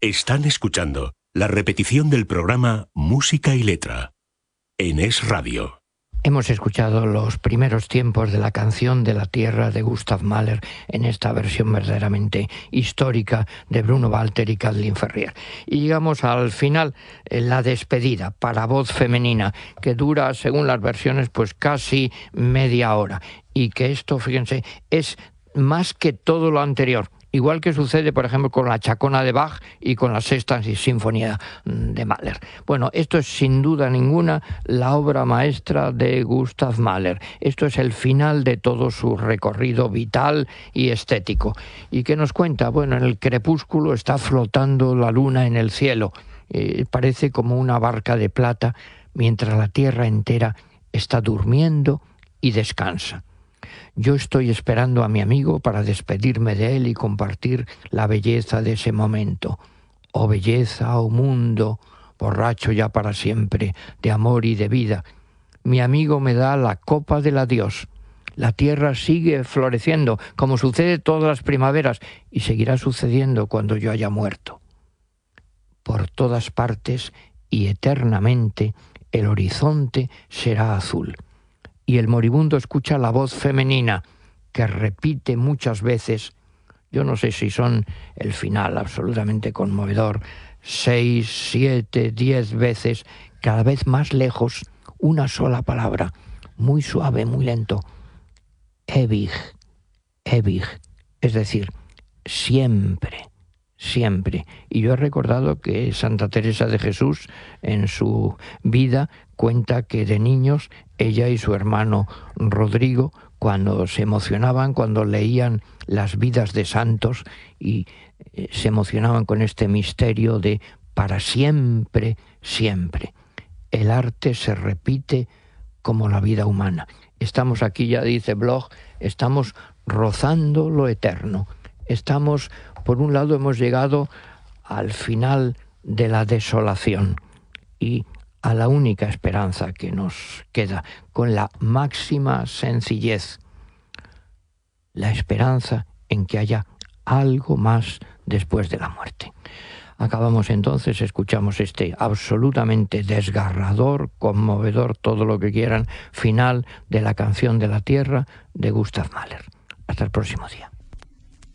Están escuchando la repetición del programa Música y Letra en Es Radio. Hemos escuchado los primeros tiempos de la canción de la Tierra de Gustav Mahler en esta versión verdaderamente histórica de Bruno Walter y Kathleen Ferrier. Y llegamos al final, la despedida para voz femenina, que dura, según las versiones, pues casi media hora. Y que esto, fíjense, es más que todo lo anterior. Igual que sucede, por ejemplo, con la Chacona de Bach y con la Sexta Sinfonía de Mahler. Bueno, esto es sin duda ninguna la obra maestra de Gustav Mahler. Esto es el final de todo su recorrido vital y estético. ¿Y qué nos cuenta? Bueno, en el crepúsculo está flotando la luna en el cielo. Parece como una barca de plata, mientras la tierra entera está durmiendo y descansa. Yo estoy esperando a mi amigo para despedirme de él y compartir la belleza de ese momento. Oh belleza, oh mundo, borracho ya para siempre, de amor y de vida. Mi amigo me da la copa del adiós. La tierra sigue floreciendo, como sucede todas las primaveras, y seguirá sucediendo cuando yo haya muerto. Por todas partes y eternamente el horizonte será azul. Y el moribundo escucha la voz femenina que repite muchas veces, yo no sé si son el final absolutamente conmovedor, 6, 7, 10 veces, cada vez más lejos, una sola palabra, muy suave, muy lento, ewig, ewig, es decir, siempre. Siempre. Y yo he recordado que Santa Teresa de Jesús, en su vida, cuenta que de niños, ella y su hermano Rodrigo, cuando se emocionaban, cuando leían las vidas de santos y se emocionaban con este misterio de para siempre, siempre. El arte se repite como la vida humana. Estamos aquí, ya dice Bloch, estamos rozando lo eterno. Estamos, por un lado, hemos llegado al final de la desolación y a la única esperanza que nos queda, con la máxima sencillez, la esperanza en que haya algo más después de la muerte. Acabamos entonces, escuchamos este absolutamente desgarrador, conmovedor, todo lo que quieran, final de la canción de la Tierra de Gustav Mahler. Hasta el próximo día.